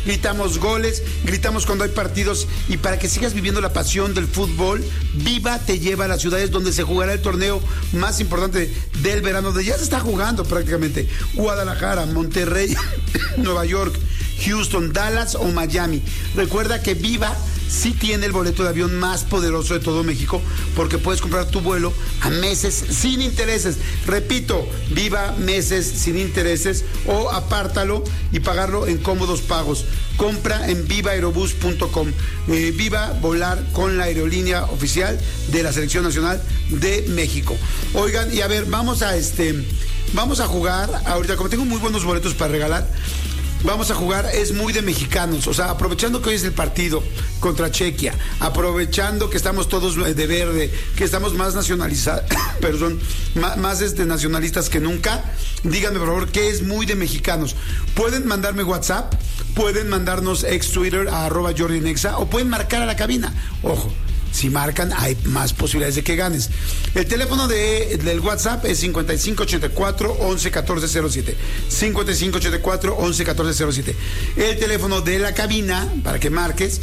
gritamos goles, gritamos cuando hay partidos, y para que sigas viviendo la pasión del fútbol, Viva te lleva a las ciudades donde se jugará el torneo más importante del verano, donde ya se está jugando prácticamente: Guadalajara, Monterrey, Nueva York, Houston, Dallas o Miami. Recuerda que Viva sí tiene el boleto de avión más poderoso de todo México, porque puedes comprar tu vuelo a meses sin intereses. Repito, Viva meses sin intereses, o apártalo y pagarlo en cómodos pagos. Compra en vivaerobus.com. Viva volar con la aerolínea oficial de la Selección Nacional de México. Oigan, y a ver, vamos a jugar ahorita, como tengo muy buenos boletos para regalar. Vamos a jugar, es muy de mexicanos, o sea, aprovechando que hoy es el partido contra Chequia, aprovechando que estamos todos de verde, que estamos más nacionalizados, perdón, más nacionalistas que nunca. Díganme, por favor, ¿qué es muy de mexicanos? Pueden mandarme WhatsApp, pueden mandarnos ex-Twitter a @JordiNexa, o pueden marcar a la cabina. Ojo, si marcan, hay más posibilidades de que ganes. El teléfono del WhatsApp es 5584-111407. 5584-111407. El teléfono de la cabina, para que marques,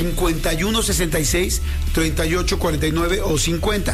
5166-3849 o 50.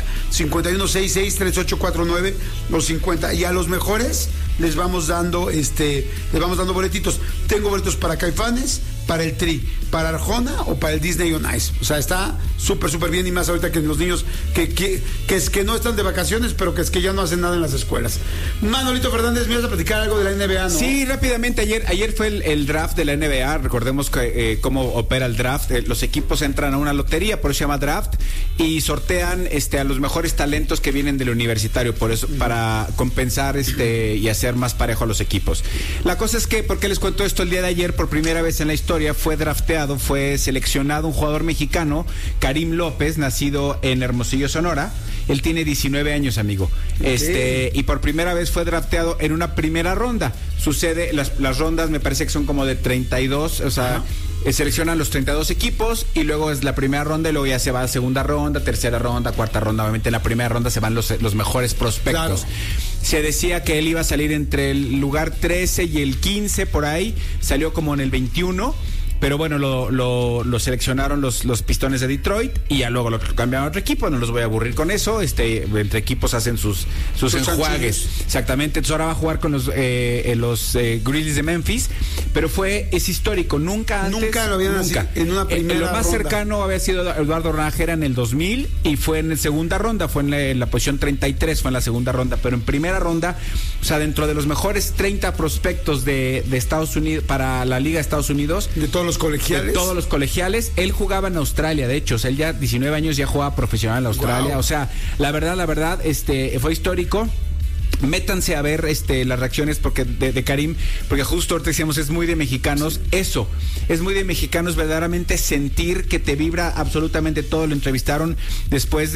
5166-3849 o 50. Y a los mejores les vamos dando boletitos. Tengo boletos para Caifanes, para el Tri, para Arjona o para el Disney on Ice. O sea, está súper bien, y más ahorita que los niños que no están de vacaciones, pero que es que ya no hacen nada en las escuelas. Manolito Fernández, me vas a platicar algo de la NBA, ¿no? Sí, rápidamente, ayer fue el draft de la NBA. Recordemos que cómo opera el draft. Los equipos entran a una lotería, por eso se llama draft, y sortean a los mejores talentos que vienen del universitario, por eso, para compensar y hacer más parejo a los equipos. La cosa es que, ¿por qué les cuento esto? El día de ayer, por primera vez en la historia, fue seleccionado un jugador mexicano, Karim López, nacido en Hermosillo, Sonora. Él tiene 19 años, amigo. Okay. Y por primera vez fue drafteado en una primera ronda. Sucede, las rondas me parece que son como de 32, o sea, seleccionan los 32 equipos, y luego es la primera ronda, y luego ya se va a segunda ronda, tercera ronda, cuarta ronda. Obviamente en la primera ronda se van los mejores prospectos. Claro. Se decía que él iba a salir entre el lugar 13 y el 15, por ahí. Salió como en el 21. Pero bueno, lo seleccionaron los Pistones de Detroit, y ya luego lo cambiaron a otro equipo. No los voy a aburrir con eso. Entre equipos hacen sus enjuagues. Exactamente. Entonces ahora va a jugar con los Grizzlies de Memphis. Pero es histórico. Nunca lo habían nunca en una primera ronda. Lo más cercano había sido Eduardo Nájera en el 2000, y fue en la segunda ronda. Fue en la posición 33, fue en la segunda ronda. Pero en primera ronda, o sea, dentro de los mejores 30 prospectos de Estados Unidos, para la Liga de Estados Unidos. De todos los colegiales. De todos los colegiales. Él jugaba en Australia, de hecho. O sea, él ya 19 años ya jugaba profesional en Australia. Wow. O sea, la verdad, fue histórico. Métanse a ver las reacciones de Karim, porque justo ahorita decíamos, es muy de mexicanos. Eso, es muy de mexicanos verdaderamente sentir que te vibra absolutamente todo. Lo entrevistaron después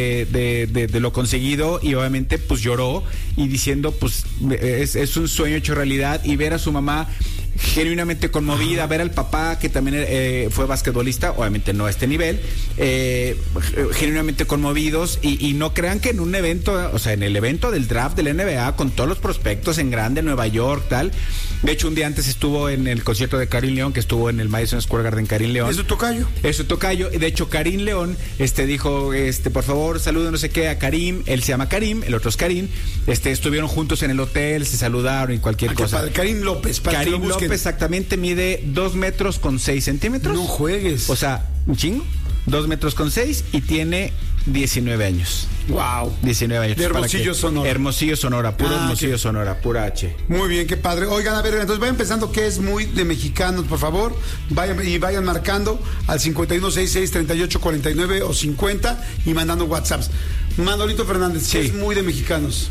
de lo conseguido, y obviamente pues lloró, y diciendo pues es un sueño hecho realidad, y ver a su mamá genuinamente conmovida, ver al papá, que también fue basquetbolista, obviamente no a este nivel, genuinamente conmovidos, y no crean que en un evento, o sea, en el evento del draft de la NBA, con todos los prospectos en grande, Nueva York, tal. De hecho, un día antes estuvo en el concierto de Karim León, que estuvo en el Madison Square Garden. Karim León. ¿Es su tocayo? Es su tocayo. De hecho, Karim León dijo, por favor, saluden no sé qué a Karim. Él se llama Karim, el otro es Karim. Estuvieron juntos en el hotel, se saludaron y cualquier cosa. Padre. Karim López. Karim López, exactamente, mide 2 metros con 6 centímetros. No juegues. O sea, un chingo. 2 metros con 6, y tiene 19 años. Wow. 19 años. De Hermosillo, Sonora. Hermosillo, Sonora, puro Hermosillo, Sonora, pura H. Muy bien, qué padre. Oigan, a ver, entonces vayan pensando que es muy de mexicanos, por favor. Vayan marcando al 5166-3849 o 50, y mandando WhatsApps. Manolito Fernández, sí, es muy de mexicanos.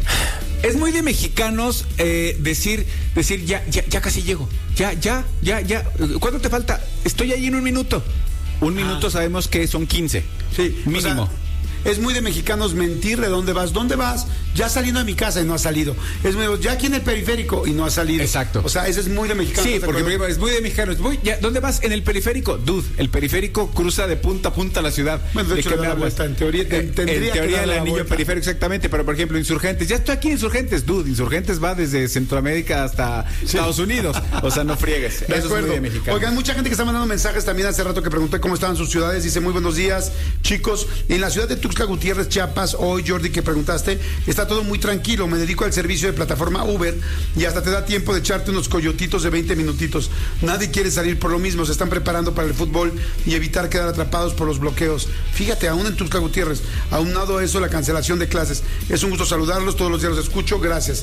Es muy de mexicanos decir ya casi llego. Ya. ¿Cuánto te falta? Estoy ahí en un minuto. Un minuto sabemos que son 15. Sí, mínimo. O sea, Es muy de mexicanos mentir de dónde vas. ¿Dónde vas? Ya saliendo de mi casa y no ha salido. Es muy, ya aquí en el periférico y no ha salido. Exacto. O sea, ese es muy de mexicanos. Sí, porque es muy de mexicanos. ¿Dónde vas? En el periférico. Dude, el periférico cruza de punta a punta la ciudad. Bueno, de hecho, le da la vuelta. En teoría, en teoría el anillo periférico, exactamente. Pero, por ejemplo, Insurgentes. Ya estoy aquí en Insurgentes. Dude, Insurgentes va desde Centroamérica hasta Estados Unidos. O sea, no friegues. De Eso acuerdo. Es muy de mexicanos. Oigan, mucha gente que está mandando mensajes también hace rato que pregunté cómo estaban sus ciudades. Dice, muy buenos días, chicos. En la ciudad de Tuxtla Gutiérrez, Chiapas, hoy, Jordi, que preguntaste, está todo muy tranquilo. Me dedico al servicio de plataforma Uber y hasta te da tiempo de echarte unos coyotitos de 20 minutitos. Nadie quiere salir por lo mismo. Se están preparando para el fútbol y evitar quedar atrapados por los bloqueos. Fíjate, aún en Tuxtla Gutiérrez, aunado a eso, la cancelación de clases. Es un gusto saludarlos, todos los días los escucho. Gracias.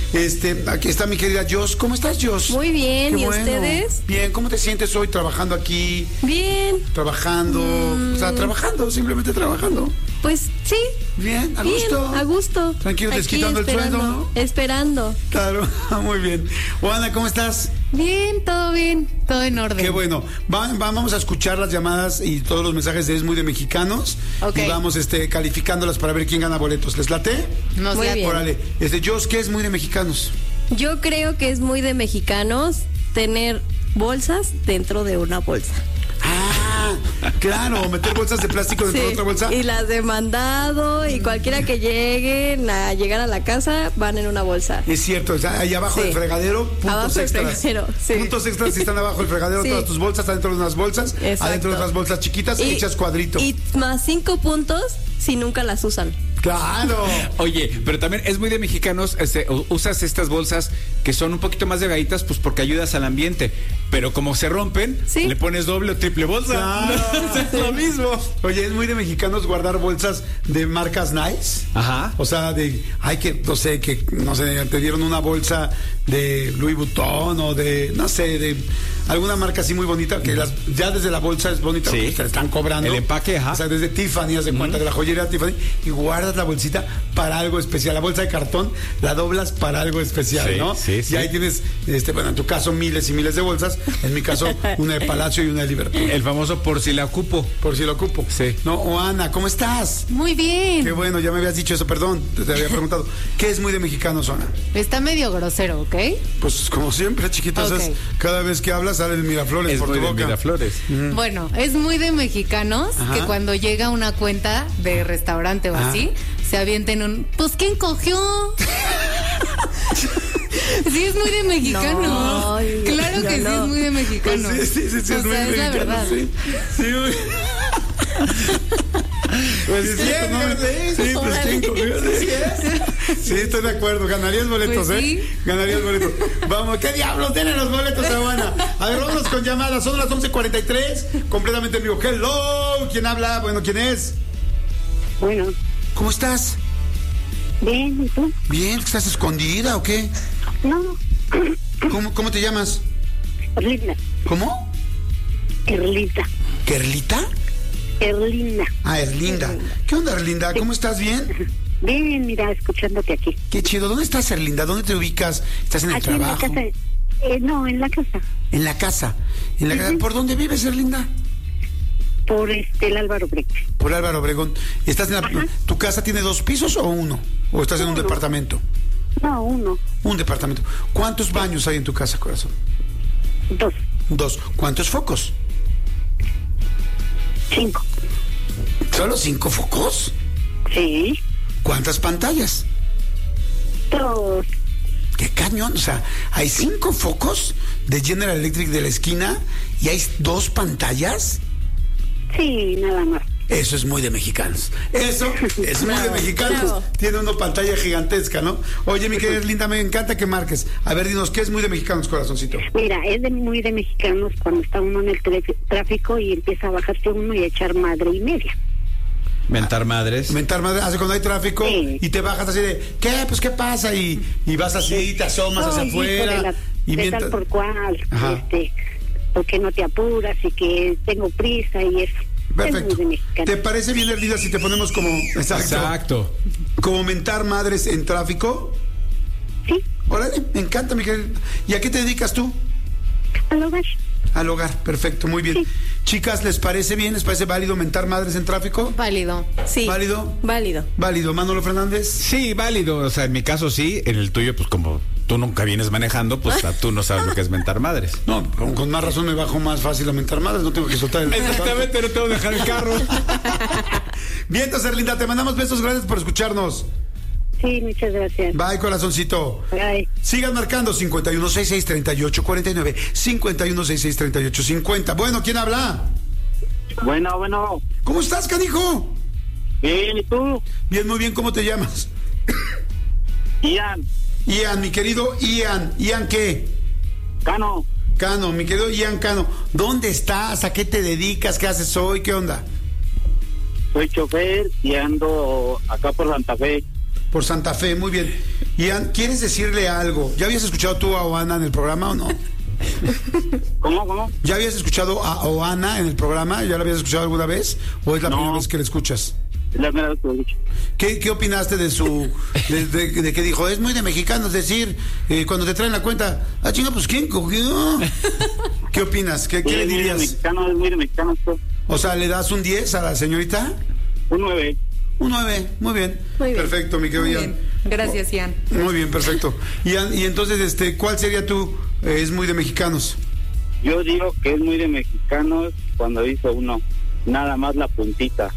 Aquí está mi querida Jos. ¿Cómo estás, Jos? Muy bien. Qué ¿Y bueno. ustedes? Bien. ¿Cómo te sientes hoy trabajando aquí? Bien. Trabajando. O sea, trabajando, simplemente trabajando. Pues sí. Bien, a Bien, gusto. a gusto. Tranquilo, Aquí desquitando el sueldo, ¿no? Esperando. Claro, muy bien. Juana, ¿cómo estás? Bien, todo en orden. Qué bueno. Vamos a escuchar las llamadas y todos los mensajes de Es Muy de Mexicanos. Ok. Y vamos calificándolas para ver quién gana boletos. ¿Les late? Nos Muy late. bien. Órale. Jos, ¿qué es Muy de Mexicanos? Yo creo que es muy de mexicanos tener bolsas dentro de una bolsa. Ah, claro, meter bolsas de plástico dentro de otra bolsa. Y las de mandado y cualquiera que lleguen a llegar a la casa van en una bolsa. Es cierto, o sea, ahí abajo Sí. del fregadero, puntos Abajo del extras. fregadero, sí. Puntos extras si están abajo del fregadero, Sí. todas tus bolsas, adentro de unas bolsas, Exacto. adentro de otras bolsas chiquitas, Y- echas cuadrito. Y más 5 puntos si nunca las usan. Claro. Oye, pero también es muy de mexicanos, usas estas bolsas que son un poquito más delgaditas, pues porque ayudas al ambiente. Pero como se rompen, Sí. le pones doble o triple bolsa. Claro. Es lo mismo. Oye, es muy de mexicanos guardar bolsas de marcas nice. Ajá. O sea, no sé, te dieron una bolsa de Louis Vuitton o de alguna marca así muy bonita, que ya desde la bolsa es bonita, Sí. porque te la están cobrando. El empaque, ajá. O sea, desde Tiffany, haz de cuenta, de la joyería Tiffany, y guardas la bolsita para algo especial. La bolsa de cartón la doblas para algo especial, Sí, ¿no? sí, sí. Y ahí tienes, bueno, en tu caso miles y miles de bolsas, en mi caso una de Palacio y una de Liverpool. El famoso por si la ocupo. Por si lo ocupo. Sí. No, o Ana, ¿cómo estás? Muy bien. Qué bueno, ya me habías dicho eso, perdón, te había preguntado. ¿Qué es muy de mexicanos, Ana? Está medio grosero, ¿ok? Pues como siempre, chiquitas, Ok. cada vez que hablas sale el Miraflores Es por muy tu de boca. Miraflores. Bueno, es muy de mexicanos Ajá. que cuando llega una cuenta de restaurante o Ajá. así, se avienten pues ¿quién cogió? Sí, es muy de mexicanos. No, claro yo que sí, no. es muy de mexicanos. Pues sí, o es muy sea, de es la mexicanos, verdad. sí. Sí, muy... Pues sí, ¿quién, no, Jordi? sí, pues ¿quién cogió? Sí, estoy de acuerdo, ganarías boletos, Pues sí. Ganarías boletos. Vamos, ¿qué diablos? Denle los boletos a Juana. A ver, vámonos con llamadas, son las 11:43, completamente en vivo. Hello, ¿quién habla? Bueno, ¿quién es? Bueno, ¿Cómo estás? bien, ¿y tú? Bien, ¿estás escondida o qué? No, ¿Cómo te llamas? Erlinda, ¿Cómo? Erlinda, ¿Kerlita? Erlinda. Ah, Erlinda. ¿Qué onda, Erlinda? ¿Cómo estás? ¿Bien? Bien, mira, escuchándote aquí. Qué chido. ¿Dónde estás, Erlinda? ¿Dónde te ubicas? ¿Estás en el Aquí en la trabajo? casa. No, en la casa. En la casa. ¿Por dónde vives, Erlinda? Por el Álvaro Brecht. Por Álvaro Obregón. ¿Estás en ¿Tu casa tiene 2 pisos o 1? ¿O estás en un Uno. departamento? No, 1, Un departamento. ¿Cuántos baños hay en tu casa, corazón? 2, 2. ¿Cuántos focos? 5. ¿Solo 5 focos? Sí, ¿Cuántas pantallas? 2. ¡Qué cañón! O sea, hay 5 focos de General Electric de la esquina y hay 2 pantallas. Sí, nada más. Eso es muy de mexicanos. Eso es muy de Bravo, mexicanos. bravo. Tiene una pantalla gigantesca, ¿no? Oye, mi querida Linda, me encanta que marques. A ver, dinos, ¿qué es muy de mexicanos, corazoncito? Mira, es muy de mexicanos cuando está uno en el tráfico y empieza a bajarse uno y a echar madre y media. Mentar madres. Mentar madre, hace cuando hay tráfico Sí. y te bajas así de, ¿qué? Pues, ¿qué pasa? Y vas así, te asomas hacia Ay, hijo afuera. de Y tal por cual, Ajá. porque no te apuras y que tengo prisa y eso. Perfecto. Es muy de mexicano. ¿Te parece bien, Erlinda, si te ponemos como... Exacto. Como mentar madres en tráfico? Sí, Órale, me encanta, mi querida. ¿Y a qué te dedicas tú? al hogar. Al hogar, perfecto, muy bien. Sí. Chicas, ¿les parece bien? ¿Les parece válido mentar madres en tráfico? Válido. Sí. ¿Válido? Válido. Válido. Manolo Fernández. Sí, válido. O sea, en mi caso sí, en el tuyo, pues como tú nunca vienes manejando, pues tú no sabes lo que es mentar madres. No, con más razón me bajo más fácil a mentar madres, no tengo que soltar el... Exactamente, no tengo que dejar el carro. Bien, entonces, Linda, te mandamos besos, gracias por escucharnos. Sí, muchas gracias. Bye, corazoncito. Bye. Sigan marcando 5166-3849, 5166-3850. Bueno, ¿quién habla? Bueno. ¿Cómo estás, canijo? Bien, ¿y tú? Bien, muy bien, ¿cómo te llamas? Ian. Ian, mi querido Ian. ¿Ian qué? Cano. Cano, mi querido Ian Cano. ¿Dónde estás? ¿A qué te dedicas? ¿Qué haces hoy? ¿Qué onda? Soy chofer y ando acá por Santa Fe. Por Santa Fe, muy bien. Ian, ¿quieres decirle algo? ¿Ya habías escuchado tú a Oana en el programa o no? ¿Cómo? ¿Ya habías escuchado a Oana en el programa? ¿Ya la habías escuchado alguna vez? ¿O es la No. primera vez que la escuchas? Es la primera vez que lo escucho. ¿Qué opinaste de su... de que dijo, es muy de mexicanos decir, cuando te traen la cuenta, chinga, pues ¿quién cogió? ¿Qué opinas? ¿Qué le dirías? Es muy de mexicano esto. O sea, ¿le das un 10 a la señorita? Un 9. Un 9, muy bien. Muy bien. Perfecto, mi querido Muy Ian. bien. Gracias, Ian. Muy bien, perfecto. Ian, y entonces, ¿cuál sería tu... es muy de mexicanos? Yo digo que es muy de mexicanos cuando dice uno, nada más la puntita.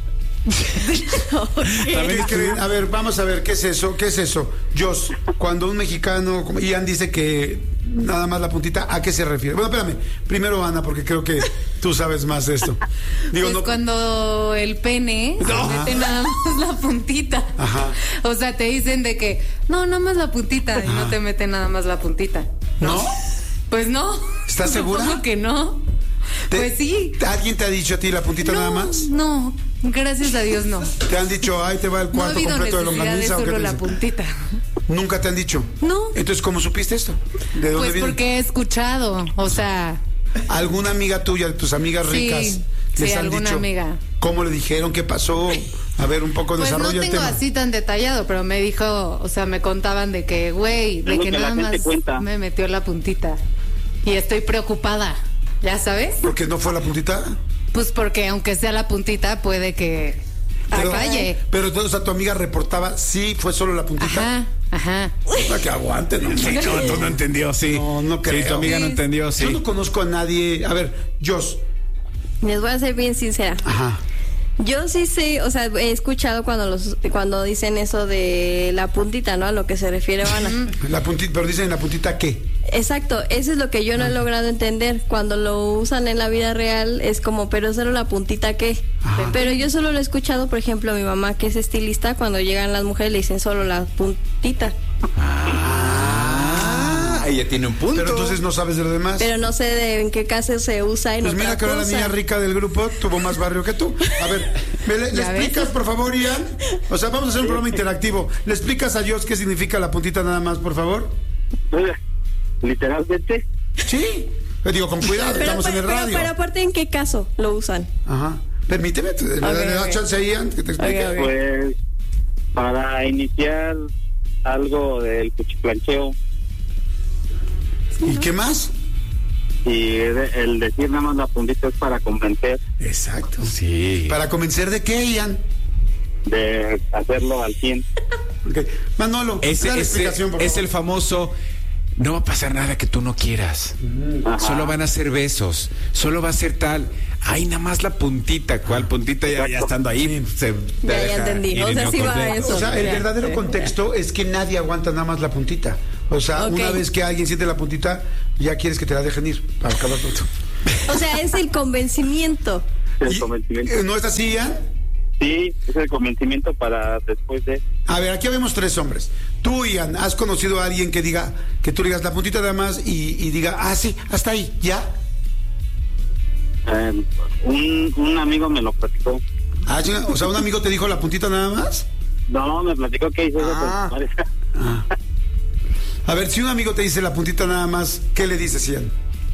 ¿Qué creen? A ver, vamos a ver, ¿qué es eso? ¿Qué es eso? Jos, cuando un mexicano, como Ian dice que nada más la puntita, ¿a qué se refiere? Bueno, espérame, primero Ana, porque creo que tú sabes más de esto. Digo, Es no, cuando el pene se mete nada más la puntita. Ajá. O sea, te dicen de que, no, nada más la puntita. Y no te mete nada más la puntita. ¿no? Pues no. ¿Estás segura? Supongo que no. Pues sí. ¿Alguien te ha dicho a ti la puntita nada más? No, gracias a Dios no. ¿Te han dicho, ahí te va el No ha cuarto habido completo de necesidad de longaniza? ¿O qué solo te la dicen? puntita. ¿Nunca te han dicho? No. Entonces, ¿cómo supiste esto? ¿De dónde Pues viene? porque he escuchado, o sea, ¿Alguna amiga tuya, de tus amigas Sí, ricas, sí, les han alguna dicho amiga. cómo le dijeron, qué pasó? A ver, un poco pues no desarrolla el tengo tema. así tan detallado, pero me dijo, o sea, me contaban de que, güey, de Es lo que que la nada gente más cuenta. me metió la puntita. Y estoy preocupada, ¿ya sabes? ¿Porque no fue la puntita? Pues porque aunque sea la puntita, puede que falle. Pero entonces a tu amiga reportaba, sí, fue solo la puntita. Ajá. Para que aguante, ¿no? Sí, tú no entendió, sí. No creo. Sí, tu amiga no entendió, sí. Yo no conozco a nadie. A ver, Jos. Les voy a ser bien sincera. Ajá. Yo sí sé, o sea, he escuchado cuando dicen eso de la puntita, ¿no? A lo que se refiere Ana. La puntita, pero dicen la puntita qué. Exacto, eso es lo que yo no he logrado entender. Cuando lo usan en la vida real es como, pero solo la puntita qué. Ajá. Pero yo solo lo he escuchado, por ejemplo, a mi mamá que es estilista, cuando llegan las mujeres le dicen solo la puntita. Ella tiene un punto. Pero entonces no sabes de lo demás. Pero no sé en qué caso se usa en Pues otra mira que ahora la cosa. niña rica del grupo tuvo más barrio que tú. A ver, ¿le ¿Ya explicas, ves? por favor, Ian? O sea, vamos a hacer un programa interactivo. ¿Le explicas a Jos qué significa la puntita nada más, por favor? Literalmente, Sí. Le digo, con cuidado, estamos en el radio. pero aparte, ¿en qué caso lo usan? Ajá. Permíteme, le da ok. chance a Ian que te explique. Ok. pues, para iniciar algo del cuchiplancheo ¿Y qué más? y el decir nada más la puntita es para convencer Exacto. Sí. ¿Para convencer de qué, Ian? de hacerlo al 100. Ok. Manolo, da la explicación, por es favor. el famoso. No va a pasar nada que tú no quieras. Ajá. Solo van a ser besos. Solo va a ser tal. Ay, nada más la puntita. ¿Cuál puntita? Ya estando ahí. Se Ya entendí. ir O en sea, lo sí va completo. eso. O sea, el Ya. verdadero contexto es que nadie aguanta nada más la puntita. O sea, Ok. una vez que alguien siente la puntita, ya quieres que te la dejen ir para acabar pronto. O sea, es el convencimiento. El Y- convencimiento. ¿No es así, Ian? Sí, es el convencimiento para después de... A ver, aquí vemos 3 hombres. Tú, Ian, ¿has conocido a alguien que diga, que tú le digas la puntita nada más y diga, ah, sí, hasta ahí, ya? un amigo me lo platicó. Ah, chinga, o sea, un amigo te dijo la puntita nada más. No, me platicó que hizo eso Ah. con su pareja. Ah. A ver, si un amigo te dice la puntita nada más, ¿qué le dices, Ian?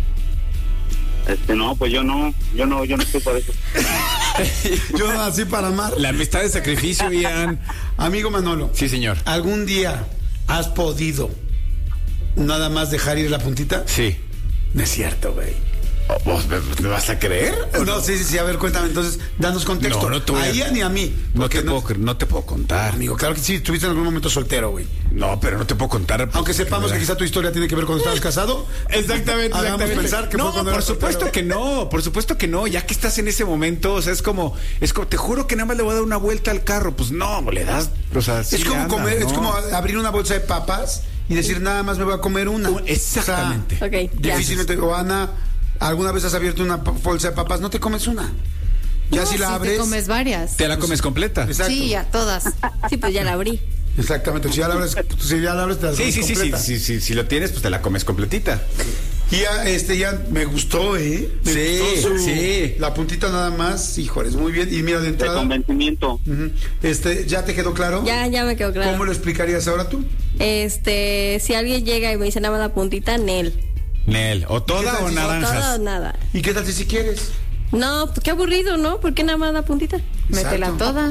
No, pues yo no estoy por eso. Yo nací para amar. La amistad de sacrificio, Ian. Amigo Manolo. Sí, señor. ¿Algún día has podido nada más dejar ir la puntita? Sí. No es cierto, güey. ¿Me vas a creer? No, sí, a ver, cuéntame, entonces, danos contexto. No te voy a... A ella ni a mí. No te puedo contar. Amigo, claro que sí, estuviste en algún momento soltero, güey. No, pero no te puedo contar. Aunque sepamos que quizá tu historia tiene que ver cuando estabas casado. Exactamente. Hagamos pensar que no, fue cuando por eras supuesto soltero. que no, por supuesto que no, ya que estás en ese momento, o sea, es como, te juro que nada más le voy a dar una vuelta al carro, pues no, le das, o sea, sí Es como anda, comer, ¿no? es como abrir una bolsa de papas y decir nada más me voy a comer una. Exactamente. O sea, Ok, ya. difícilmente, o Ana, ¿alguna vez has abierto una bolsa de papas? No te comes una. Ya No, si la sí abres. te comes varias. ¿Te la comes completa? Exacto. Sí, a todas. Sí, pues ya la abrí. Exactamente. Si ya la abres, te la comes completa. Sí, si lo tienes, pues te la comes completita. Y ya me gustó, ¿eh? Me gustó sí. La puntita nada más, híjoles, muy bien. Y mira, de De entrada. convencimiento. Ujú. ¿Ya te quedó claro? Ya me quedó claro. ¿Cómo lo explicarías ahora tú? Si alguien llega y me dice nada más la puntita, Nel. Nel, o ¿Qué toda tal o si- naranjas. Todo o nada. ¿Y qué tal si quieres? No, pues qué aburrido, ¿no? ¿Por qué nada más la puntita? Métela Exacto. toda.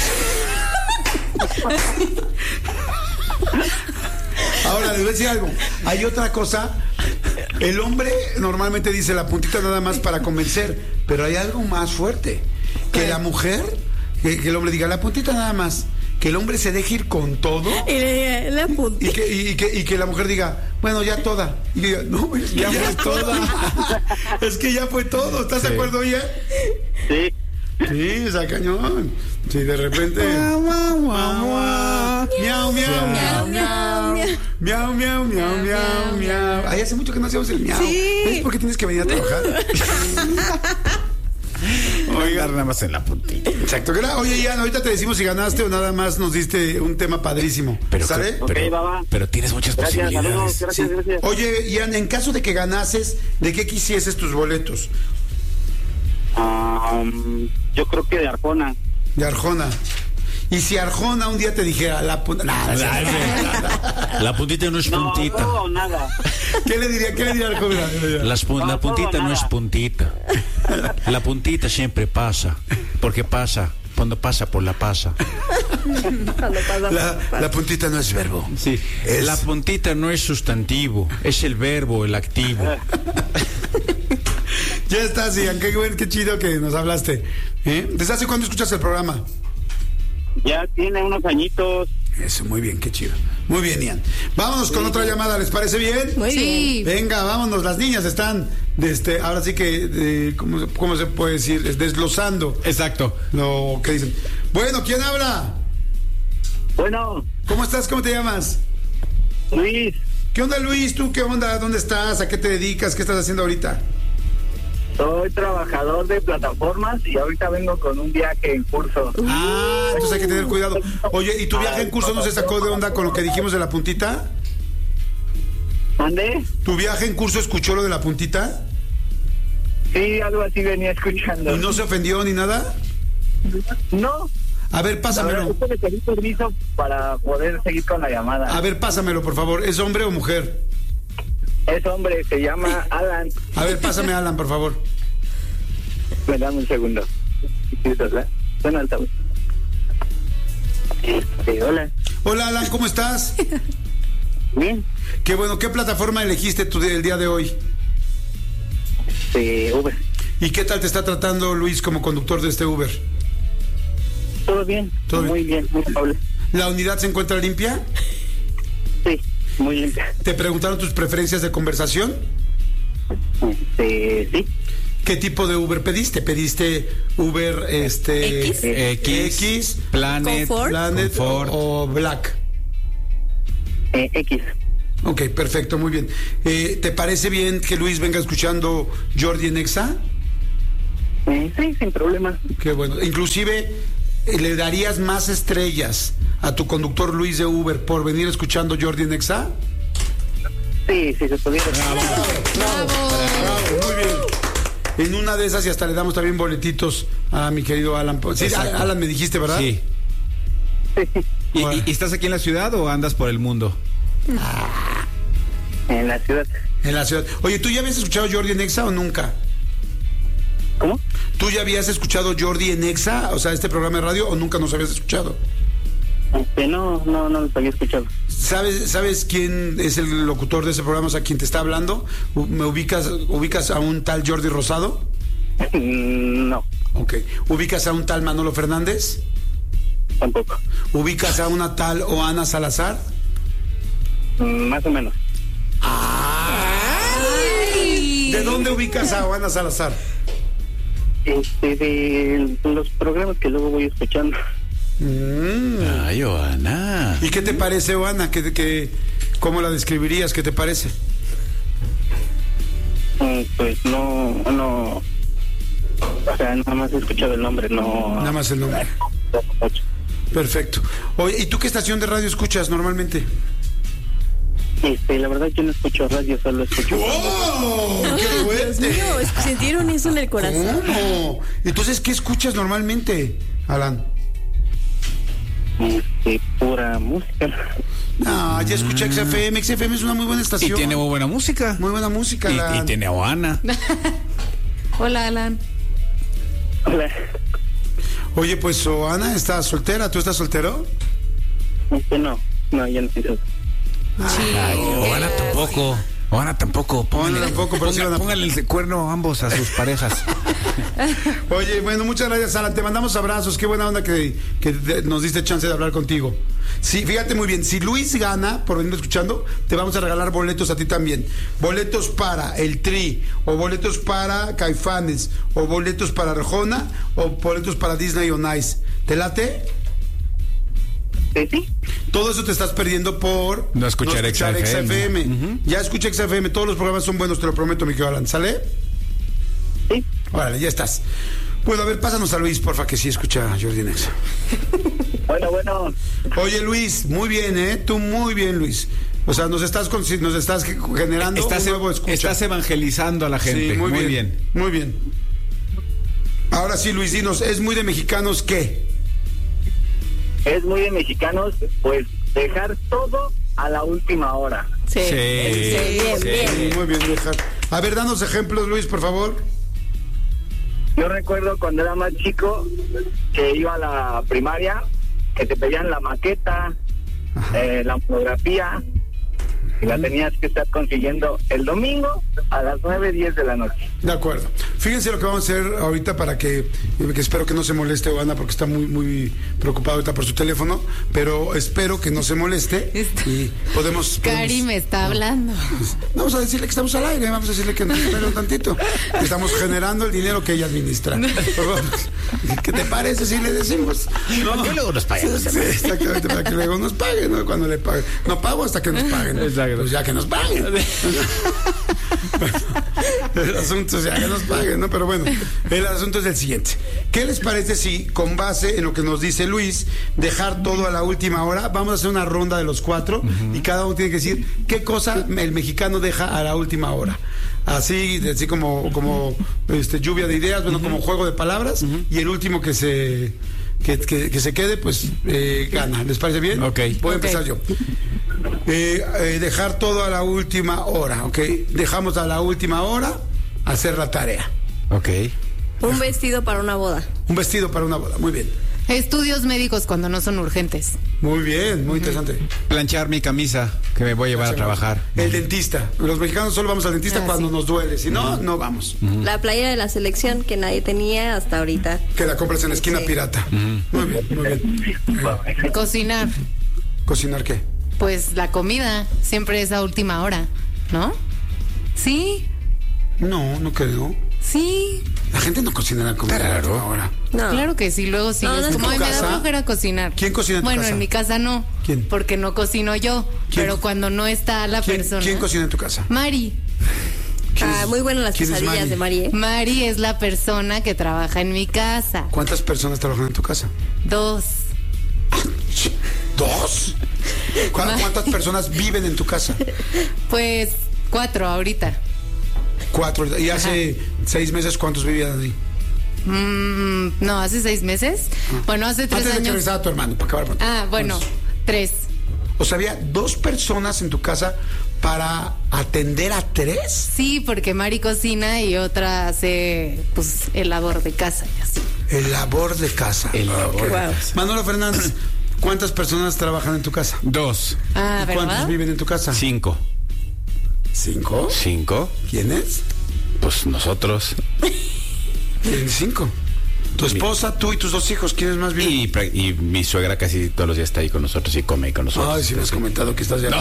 Ahora, les voy a decir algo. Hay otra cosa. El hombre normalmente dice la puntita nada más para convencer, pero hay algo más fuerte. Que la mujer, que el hombre diga la puntita nada más. Que el hombre se deje ir con todo Y le la puntita. y que la mujer diga, bueno, ya toda. Y diga, no, es que Ya ya fue toda. Es que ya fue todo. ¿Estás de acuerdo, ella? Sí. Sí, está cañón. Sí, de repente. Miau, miau, miau, miau, miau. Miau, miau, miau, miau, miau. Ay, hace mucho que no hacíamos el miau. Sí. ¿Ves por qué tienes que venir a trabajar? Oiga, nada más en la puntita. Exacto. Oye, Ian, ahorita te decimos si ganaste o nada más nos diste un tema padrísimo. ¿Sale? Ok, va. Pero tienes muchas Gracias, saludos. posibilidades. Gracias. Oye, Ian, en caso de que ganases, ¿de qué quisieses tus boletos? Yo creo que de Arjona. De Arjona. Y si Arjona un día te dijera la puntita. La puntita no es No, puntita. no, nada. ¿Qué le diría Arjona? La puntita no es puntita. La puntita siempre pasa. Porque pasa cuando pasa por la pasa. Cuando pasa. La puntita no es verbo. Sí. Es- La puntita no es sustantivo. Es el verbo, el activo. Ya estás, Ian. Qué chido que nos hablaste. ¿Desde hace cuándo escuchas el programa? Ya tiene unos añitos. Eso, muy bien, qué chido. Muy bien, Ian. Vámonos con otra llamada, ¿les parece bien? Muy Sí. Venga, vámonos. Las niñas están, ahora sí que, ¿cómo se puede decir? Desglosando Exacto. lo que dicen. Bueno, ¿quién habla? Bueno, ¿Cómo estás? ¿Cómo te llamas? Luis, ¿Qué onda, Luis? ¿Tú qué onda? ¿Dónde estás? ¿A qué te dedicas? ¿Qué estás haciendo ahorita? soy trabajador de plataformas y ahorita vengo con un viaje en curso. Ah, entonces hay que tener cuidado. Oye, ¿y tu viaje en curso no se sacó de onda con lo que dijimos de la puntita? ¿Dónde? ¿Tu viaje en curso escuchó lo de la puntita? Sí, algo así venía escuchando. ¿Y no se ofendió ni nada? No. A ver, La verdad, pásamelo. es que le pedí permiso para poder seguir con la llamada. A ver, pásamelo, por favor. ¿Es hombre o mujer? Es hombre, se llama Alan. A ver, pásame a Alan, por favor. Me dame un segundo. Bueno, altavoz. Hola. Hola, Alan, ¿cómo estás? Bien. Qué bueno, ¿qué plataforma elegiste tú el día de hoy? Uber. ¿Y qué tal te está tratando Luis como conductor de este Uber? ¿Todo bien? Todo muy bien, muy amable. ¿La unidad se encuentra limpia? Sí, muy bien. ¿Te preguntaron tus preferencias de conversación? Sí. ¿Qué tipo de Uber pediste? ¿Pediste Uber X. Planet, Confort. Planet Confort. o Black? X. Ok, perfecto, muy bien. ¿Te parece bien que Luis venga escuchando Jordi en Exa? Sí, sin problema. Qué bueno. Inclusive, ¿le darías más estrellas a tu conductor Luis de Uber por venir escuchando Jordi en Exa? Sí, se pudiera. Bravo, muy bien. En una de esas y hasta le damos también boletitos a mi querido Alan. Sí, Exacto. Alan me dijiste, ¿verdad? Sí. ¿Y estás aquí en la ciudad o andas por el mundo? En la ciudad. En la ciudad. Oye, ¿tú ya habías escuchado Jordi en Exa o nunca? ¿Cómo? ¿Tú ya habías escuchado Jordi en Exa? O sea, este programa de radio, o nunca nos habías escuchado. No los había escuchado. ¿Sabes quién es el locutor de ese programa? O sea, ¿quién te está hablando? ¿Me ubicas a un tal Jordi Rosado? No, Ok. ¿Ubicas a un tal Manolo Fernández? tampoco. ¿Ubicas a una tal Oana Salazar? Más o menos. ¿De dónde ubicas a Oana Salazar? De los programas que luego voy escuchando. Ay, Joana. ¿Y qué te parece, Oana? ¿Cómo la describirías? ¿Qué te parece? Pues no. O sea, nada más he escuchado el nombre, no. Nada más el nombre. Perfecto. Oye, ¿y tú qué estación de radio escuchas normalmente? La verdad yo no escucho radio, solo escucho. ¡Oh! ¡Qué Dios fuerte! mío, sintieron eso en el corazón. ¿Cómo? Entonces, ¿qué escuchas normalmente, Alan? Pura música. No, ya escuché XFM. XFM es una muy buena Y estación. tiene muy buena música. Muy buena música, Alan. Y tiene a Oana. Hola, Alan. Hola. Oye, pues Oana está soltera. ¿Tú estás soltero? No, ya no estoy soltero. Ay, Joana tampoco. Oana tampoco. Oana tampoco, pero sí van a- Póngale el cuerno a ambos a sus parejas. Oye, bueno, muchas gracias, Alan. Te mandamos abrazos. Qué buena onda que nos diste chance de hablar contigo. Sí, fíjate muy bien. Si Luis gana, por venir escuchando, te vamos a regalar boletos a ti también. Boletos para el Tri, o boletos para Caifanes, o boletos para Arjona, o boletos para Disney on Ice. ¿Te late? Sí. Todo eso te estás perdiendo por No escuchar XFM. Ya escucha XFM. Todos los programas son buenos, te lo prometo, mi querido Alan. ¿Sale? Sí. Órale, ya estás. Bueno, a ver, pásanos a Luis, porfa, que sí escucha a Jordi Nexa. Bueno. Oye, Luis, muy bien, ¿eh? Tú muy bien, Luis. O sea, nos estás generando un nuevo escucha. Estás evangelizando a la gente. Sí, muy bien. bien. Muy bien. Ahora sí, Luis, dinos, ¿es muy de mexicanos qué? Es muy de mexicanos, pues dejar todo a la última hora. Sí, Sí, bien, sí. bien. Muy bien, dejar. A ver, danos ejemplos, Luis, por favor. Yo recuerdo cuando era más chico que iba a la primaria, que te pedían la maqueta, la fotografía, y la tenías que estar consiguiendo el domingo a las 9:10 de la noche. De acuerdo. Fíjense lo que vamos a hacer ahorita para que espero que no se moleste Oana porque está muy preocupada ahorita por su teléfono, pero espero que no se moleste y podemos... Cari me está hablando. Vamos a decirle que estamos al aire, vamos a decirle que nos espere un tantito. Estamos generando el dinero que ella administra. ¿Qué te parece si le decimos? ¿Para qué luego nos paguen? Sí, exactamente, para que luego nos paguen, ¿no? Cuando le paguen. No pago hasta que nos paguen. Exacto. Pues ya que nos paguen. El asunto es ya que nos paguen, ¿no? Pero bueno, el asunto es el siguiente. ¿Qué les parece si, con base en lo que nos dice Luis, dejar todo a la última hora? Vamos a hacer una ronda de los cuatro y cada uno tiene que decir qué cosa el mexicano deja a la última hora. Así como lluvia de ideas, bueno, como juego de palabras, y el último que se quede, pues gana. ¿Les parece bien? Ok. Voy a empezar yo. Dejar todo a la última hora, ¿ok? Dejamos a la última hora hacer la tarea. Ok. Un vestido para una boda. Un vestido para una boda, muy bien. Estudios médicos cuando no son urgentes. Muy bien, muy interesante. Planchar mi camisa que me voy a llevar a trabajar. El dentista. Los mexicanos solo vamos al dentista cuando sí. nos duele. Si no, no vamos. La playera de la selección que nadie tenía hasta ahorita. Que la compras en la esquina Sí. pirata. Muy bien, muy bien. Cocinar. ¿Cocinar qué? Pues la comida siempre es a última hora, ¿no? Sí, No creo. sí. La gente no cocina la comida Claro. ahora. No. Claro que sí, luego sí. No, es no, como, ¿en ay, tu me da casa? flojera cocinar. ¿Quién cocina en tu Bueno, casa? en mi casa no. ¿Quién? Porque no cocino yo. ¿Quién? Pero cuando no está la persona. ¿Quién cocina en tu casa? Mari. Muy buenas las ¿Quién es quesadillas Mari? de Mari, ¿eh? Mari es la persona que trabaja en mi casa. ¿Cuántas personas trabajan en tu casa? 2. ¿2? ¿Cuántas personas viven en tu casa? Pues 4 ahorita. 4. ¿Y hace 6 meses cuántos vivían ahí? No, hace 6 meses. Bueno, hace 3 Antes de que años. regresara tu hermano, para acabar pronto. Ah, bueno, 3. O sea, había 2 personas en tu casa para atender a 3. Sí, porque Mari cocina y otra hace pues el labor de casa y así. El labor de casa. El labor de Manolo Fernández, ¿Cuántas personas trabajan en tu casa? 2. Ah, ¿Y cuántos ¿verdad? viven en tu casa? 5. 5. 5. ¿Quiénes? Pues nosotros. ¿Quiénes 5? Tu esposa, tú y tus 2 hijos. ¿Quiénes más viven? Y mi suegra casi todos los días está ahí con nosotros y come con nosotros. Ay, sí me has comentado que estás ya.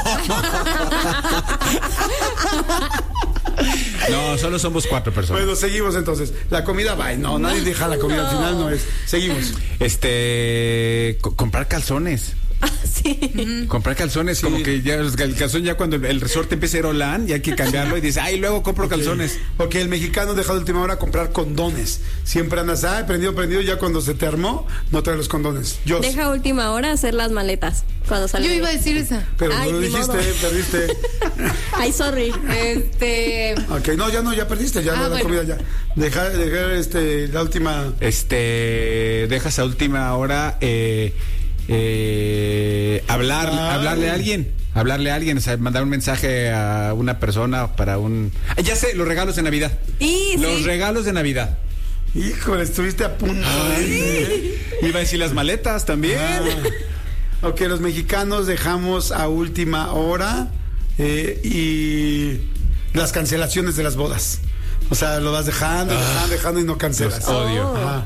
No, solo somos 4 personas. Bueno, seguimos entonces. La comida va. No, nadie deja la comida al final, no es. Seguimos. Comprar calzones. Sí. Comprar calzones, como que ya el calzón ya cuando el resorte empieza a ir holán y hay que cambiarlo y dice, ay, luego compro calzones. Ok, el mexicano deja de última hora comprar condones. Siempre andas, prendido, ya cuando se te armó, no trae los condones. Yo. Deja a última hora hacer las maletas cuando sale. Yo iba a decir esa. Pero Ay, no lo ni dijiste, modo. perdiste. Ay, sorry. Ok, ya perdiste, ya la bueno. comida ya. Dejar la última. Dejas a última hora hablarle a alguien, o sea, mandar un mensaje a una persona para un... Ya sé, los regalos de Navidad. Los regalos de Navidad. Híjole, estuviste a punto. Iba a decir las maletas también. Ok, los mexicanos dejamos a última hora y las cancelaciones de las bodas. O sea, lo vas dejando y no cancelas. Los odio. Ajá.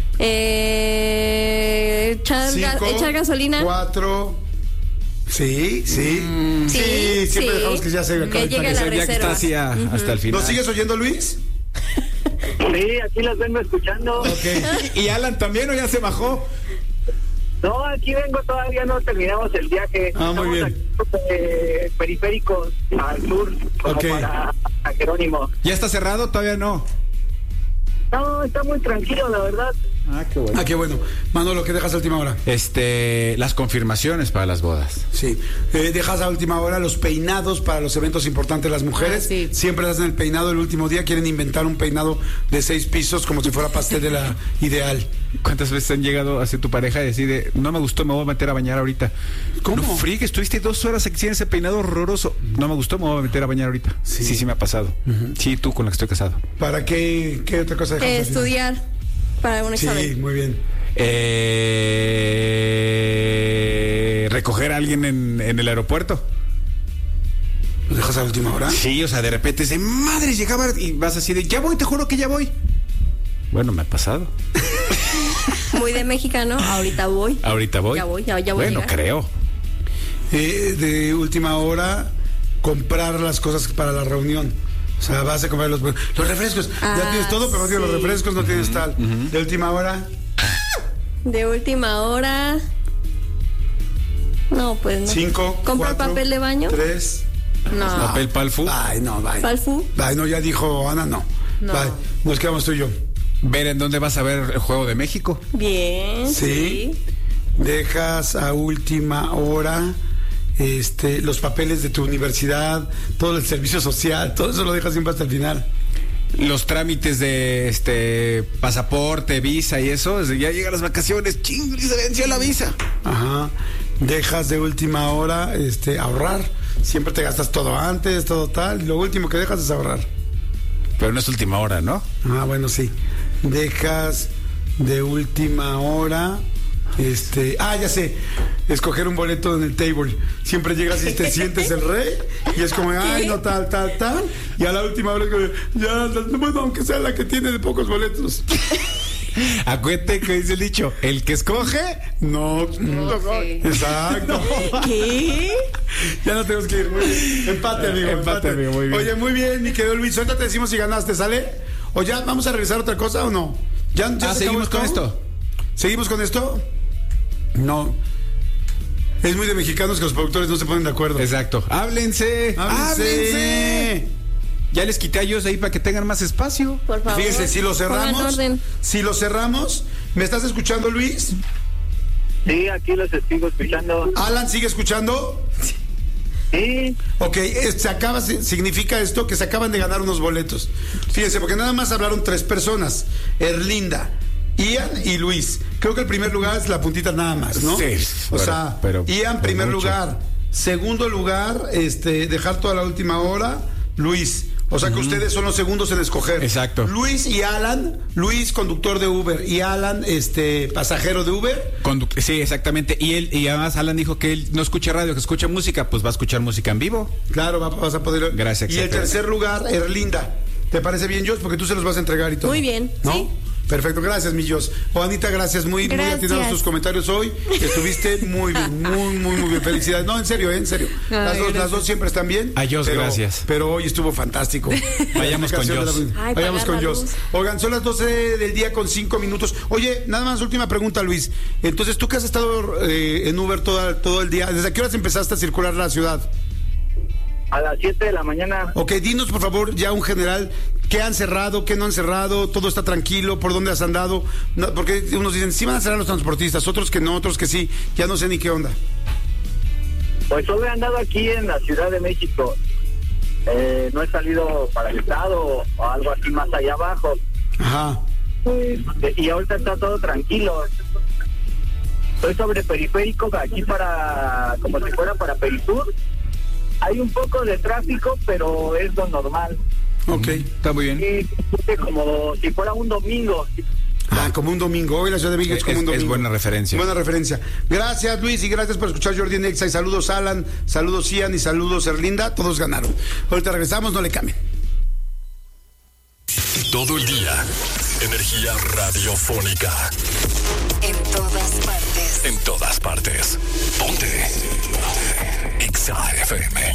Echar gasolina. 4. Sí, siempre sí. dejamos que ya se acabe el llega plan. la Ese día que está reserva. así hasta el final. ¿Nos sigues oyendo, Luis? Sí, aquí las vengo escuchando. Ok. ¿Y Alan también o ya se bajó? No, aquí vengo, todavía no terminamos el viaje. Muy bien. Estamos aquí, periféricos al sur, como Ok. para a Jerónimo. ¿Ya está cerrado? Todavía no. No, está muy tranquilo, la verdad. Qué bueno. Qué bueno. Manolo, ¿qué dejas a última hora? Las confirmaciones para las bodas. Sí. Dejas a última hora los peinados para los eventos importantes de las mujeres. Sí. Siempre hacen el peinado el último día. Quieren inventar un peinado de 6 pisos como si fuera pastel de la ideal. ¿Cuántas veces han llegado hacia tu pareja y decide, no me gustó, me voy a meter a bañar ahorita? ¿Cómo? No friegues, estuviste 2 horas aquí en ese peinado horroroso. No me gustó, me voy a meter a bañar ahorita. Sí me ha pasado. Sí, tú con la que estoy casado. ¿Para qué otra cosa dejas? al final? Estudiar para un Sí, examen. muy bien. Recoger a alguien en el aeropuerto. ¿Lo dejas a última hora? Sí, o sea, de repente dice, madre, llegaba y vas así de, ya voy, te juro que ya voy. Bueno, me ha pasado. Muy de mexicano, ahorita voy. Ahorita voy. Ya voy a Bueno, llegar. creo. De última hora, comprar las cosas para la reunión. O sea, vas a comprar los refrescos. Ya tienes todo, pero no tienes los refrescos, no tienes tal. De última hora. De última hora. No, pues no. 5. ¿Compra papel de baño? 3. No. Papel palfu. Ay, no, bye. ¿Palfu? Bye, no, ya dijo Ana, no. No. Bye. Nos quedamos tú y yo. Ver en dónde vas a ver el Juego de México. Bien. Sí. Dejas a última hora los papeles de tu universidad, todo el servicio social, todo eso lo dejas siempre hasta el final. Los trámites de pasaporte, visa y eso, desde ya llegan las vacaciones, ching, se venció la visa. Ajá. Dejas de última hora ahorrar. Siempre te gastas todo antes, todo tal. Y lo último que dejas es ahorrar. Pero no es última hora, ¿no? Bueno, sí. Dejas de última hora. Ya sé. Escoger un boleto en el table. Siempre llegas y te sientes el rey. Y es como, ay, no, tal. Y a la última hora es como, ya, bueno, aunque sea la que tiene de pocos boletos. Acuérdate que dice el dicho, el que escoge, No. Sí. Exacto. ¿Qué? Ya no tenemos que ir. Muy bien. Empate, amigo. Empate, amigo, muy bien. Oye, muy bien, mi querido Luis. Ahorita te decimos si ganaste, ¿sale? ¿O ya vamos a revisar otra cosa o no? ¿Ya se acabó seguimos con esto. ¿Seguimos con esto? No. Es muy de mexicanos que los productores no se ponen de acuerdo. Exacto. ¡Háblense! Ya les quité a ellos ahí para que tengan más espacio. Por favor. Fíjense, si lo Pongan cerramos, ¿me estás escuchando, Luis? Sí, aquí los sigo escuchando. ¿Alan sigue escuchando? Sí, Ok, significa esto que se acaban de ganar unos boletos. Fíjense, porque nada más hablaron 3 personas. Erlinda, Ian y Luis. Creo que el primer lugar es la puntita nada más, ¿no? Sí, O bueno, sea, pero Ian, por primer mucho. lugar. Segundo lugar, dejar toda la última hora. Luis, O sea que ustedes son los segundos en escoger. Exacto. Luis y Alan, Luis conductor de Uber y Alan pasajero de Uber. Sí, exactamente. Y además Alan dijo que él no escucha radio, que escucha música, pues va a escuchar música en vivo. Claro, vas a poder. Gracias. Y el tercer lugar, Erlinda. ¿Te parece bien, Jos? Porque tú se los vas a entregar y todo. Muy bien, ¿no? sí. Perfecto, gracias, mi Jos. Anita, gracias, muy atinados tus comentarios hoy. Estuviste muy bien, muy bien. Felicidades. No, en serio. Las dos siempre están bien. A Jos, gracias. Pero hoy estuvo fantástico. Vayamos con Jos. Vayamos con Jos. Oigan, son las 12 del día con 5 minutos. Oye, nada más, última pregunta, Luis. Entonces, tú que has estado en Uber todo el día, ¿desde qué horas empezaste a circular la ciudad? A las 7 de la mañana. Ok, dinos por favor ya un general, ¿qué han cerrado, qué no han cerrado? ¿Todo está tranquilo? ¿Por dónde has andado? No, porque unos dicen, sí van a cerrar los transportistas, otros que no, otros que sí, ya no sé ni qué onda. Pues hoy he andado aquí en la Ciudad de México. No he salido para el estado o algo así más allá abajo. Ajá. Y ahorita está todo tranquilo. Estoy sobre periférico, aquí como si fuera para Perisur. Hay un poco de tráfico, pero es lo normal. Ok, está muy bien. Sí, como si fuera un domingo. Como un domingo. Hoy la Ciudad de México es como un domingo. Es buena referencia. Buena referencia. Gracias, Luis, y gracias por escuchar Jordi en Exa. Y saludos, Alan, saludos, Ian, y saludos, Erlinda. Todos ganaron. Ahorita regresamos, no le cambien. Todo el día, energía radiofónica. En todas partes. En todas partes. Ponte. Exa FM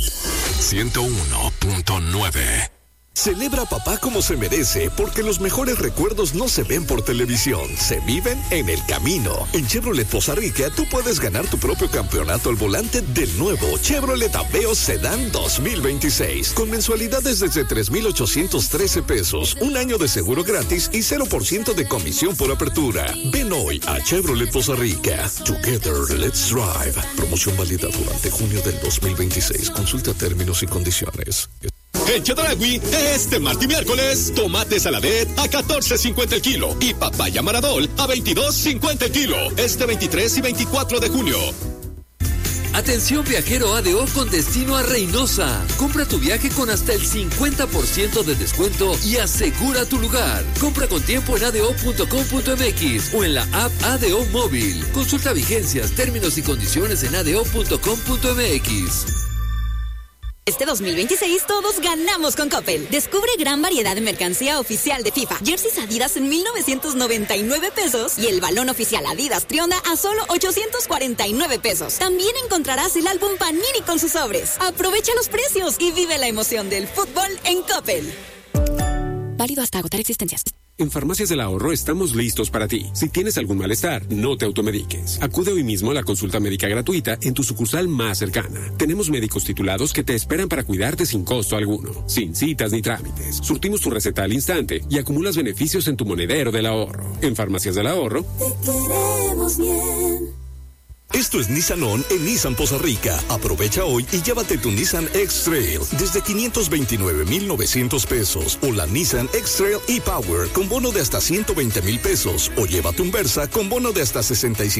101.9. Celebra a papá como se merece, porque los mejores recuerdos no se ven por televisión, se viven en el camino. En Chevrolet Poza Rica tú puedes ganar tu propio campeonato al volante del nuevo Chevrolet Aveo Sedán 2026, con mensualidades desde 3,813 pesos, un año de seguro gratis y 0% de comisión por apertura. Ven hoy a Chevrolet Poza Rica. Together, let's drive. Promoción válida durante junio del 2026. Consulta términos y condiciones. En Chedraui, este martes y miércoles, tomate saladet a $14.50 el kilo y papaya maradol a $22.50 el kilo. Este 23 y 24 de junio. Atención viajero ADO con destino a Reynosa. Compra tu viaje con hasta el 50% de descuento y asegura tu lugar. Compra con tiempo en ado.com.mx o en la app ADO móvil. Consulta vigencias, términos y condiciones en ado.com.mx. Este 2026 todos ganamos con Coppel. Descubre gran variedad de mercancía oficial de FIFA. Jerseys Adidas en 1,999 pesos y el balón oficial Adidas Trionda a solo 849 pesos. También encontrarás el álbum Panini con sus sobres. Aprovecha los precios y vive la emoción del fútbol en Coppel. Válido hasta agotar existencias. En Farmacias del Ahorro estamos listos para ti. Si tienes algún malestar, no te automediques. Acude hoy mismo a la consulta médica gratuita en tu sucursal más cercana. Tenemos médicos titulados que te esperan para cuidarte sin costo alguno, sin citas ni trámites. Surtimos tu receta al instante y acumulas beneficios en tu monedero del ahorro. En Farmacias del Ahorro, te queremos bien. Esto es Nissan On en Nissan Poza Rica. Aprovecha hoy y llévate tu Nissan X-Trail desde 529,900 pesos o la Nissan X-Trail e-Power con bono de hasta 120,000 pesos o llévate un Versa con bono de hasta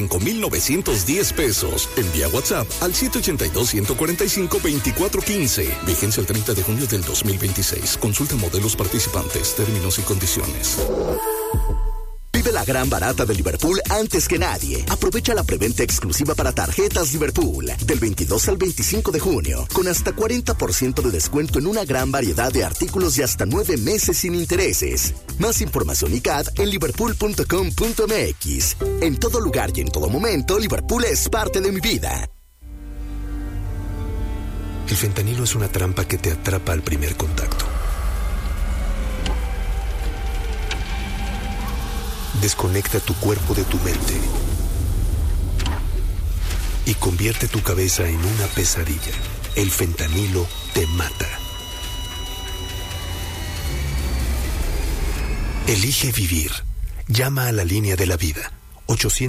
65,910 pesos. Envía WhatsApp al 782-145-2415. Vigencia el 30 de junio del 2026. Consulta modelos participantes, términos y condiciones. Vive la gran barata de Liverpool antes que nadie. Aprovecha la preventa exclusiva para tarjetas Liverpool del 22 al 25 de junio, con hasta 40% de descuento en una gran variedad de artículos y hasta 9 meses sin intereses. Más información y CAD en liverpool.com.mx. En todo lugar y en todo momento, Liverpool es parte de mi vida. El fentanilo es una trampa que te atrapa al primer contacto. Desconecta tu cuerpo de tu mente y convierte tu cabeza en una pesadilla. El fentanilo te mata. Elige vivir. Llama a la línea de la vida. 800